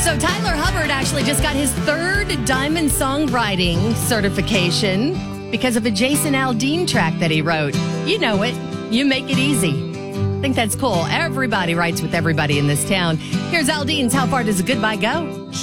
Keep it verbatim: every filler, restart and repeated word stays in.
So Tyler Hubbard actually just got his third Diamond Songwriting certification because of a Jason Aldean track that he wrote. You know it. You Make It Easy. I think that's cool. Everybody writes with everybody in this town. Here's Aldean's How Far Does a Goodbye Go?